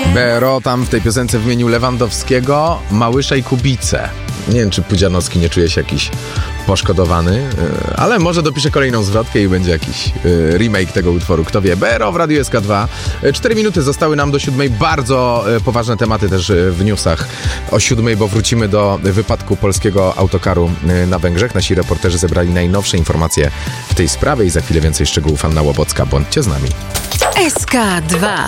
BRO tam w tej piosence wymienił Lewandowskiego, Małysza i Kubicę. Nie wiem, czy Pudzianowski nie czuje się jakiś poszkodowany, ale może dopisze kolejną zwrotkę i będzie jakiś remake tego utworu. Kto wie. BRO w Radiu SK2. 4 minuty zostały nam do 7. Bardzo poważne tematy też w newsach o 7, bo wrócimy do wypadku polskiego autokaru na Węgrzech. Nasi reporterzy zebrali najnowsze informacje w tej sprawie i za chwilę więcej szczegółów. Anna Łobocka. Bądźcie z nami. SK2